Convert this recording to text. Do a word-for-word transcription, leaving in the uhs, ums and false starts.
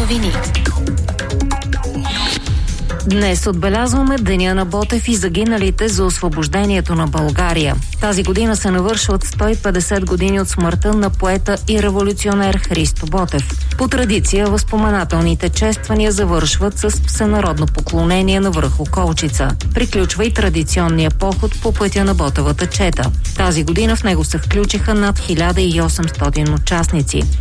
новини. Днес отбелязваме Деня на Ботев и загиналите за освобождението на България. Тази година се навършват сто и петдесет години от смъртта на поета и революционер Христо Ботев. По традиция, възпоменателните чествания завършват с всенародно поклонение на връх Околчица. Приключва и традиционния поход по пътя на Ботевата чета. Тази година в него се включиха над хиляда и осемстотин участници.